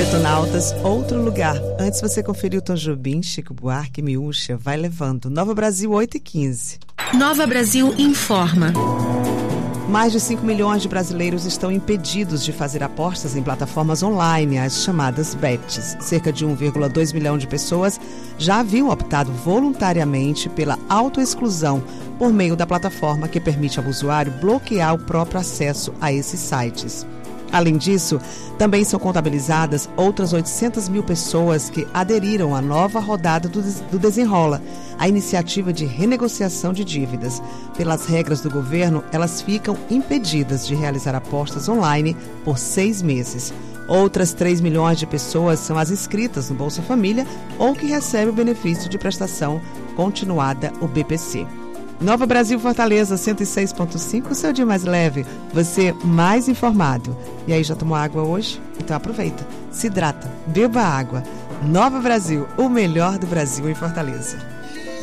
Detonautas, Outro Lugar. Antes você conferiu Tom Jobim, Chico Buarque, Miúcha, Vai Levando. Nova Brasil, 8h15. Nova Brasil informa. Mais de 5 milhões de brasileiros estão impedidos de fazer apostas em plataformas online, as chamadas bets. Cerca de 1,2 milhão de pessoas já haviam optado voluntariamente pela autoexclusão por meio da plataforma que permite ao usuário bloquear o próprio acesso a esses sites. Além disso, também são contabilizadas outras 800 mil pessoas que aderiram à nova rodada do Desenrola, a iniciativa de renegociação de dívidas. Pelas regras do governo, elas ficam impedidas de realizar apostas online por 6 meses. Outras 3 milhões de pessoas são as inscritas no Bolsa Família ou que recebem o benefício de prestação continuada, o BPC. Nova Brasil Fortaleza 106.5, o seu dia mais leve, você mais informado. E aí, já tomou água hoje? Então aproveita, se hidrata, beba água. Nova Brasil, o melhor do Brasil em Fortaleza.